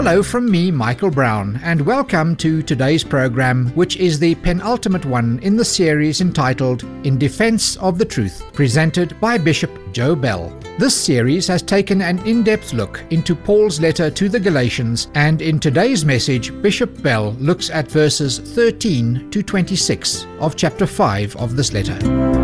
Hello from me, Michael Brown, and welcome to today's program, which is the penultimate one in the series entitled In Defense of the Truth, presented by Bishop Joe Bell. This series has taken an in-depth look into Paul's letter to the Galatians, and in today's message, Bishop Bell looks at verses 13 to 26 of chapter 5 of this letter.